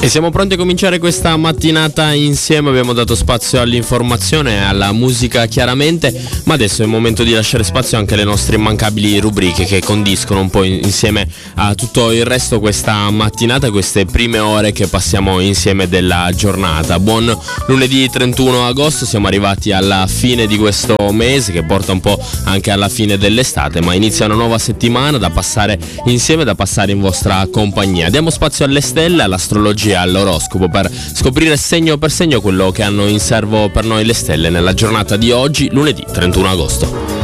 E siamo pronti a cominciare questa mattinata insieme. Abbiamo dato spazio all'informazione e alla musica chiaramente, ma adesso è il momento di lasciare spazio anche alle nostre immancabili rubriche che condiscono un po' insieme a tutto il resto questa mattinata, queste prime ore che passiamo insieme della giornata. Buon lunedì 31 agosto, siamo arrivati alla fine di questo mese che porta un po' anche alla fine dell'estate, ma inizia una nuova settimana da passare insieme, da passare in vostra compagnia. Diamo spazio alle stelle, all'astrologia, all'oroscopo per scoprire segno per segno quello che hanno in serbo per noi le stelle nella giornata di oggi, lunedì 31 agosto.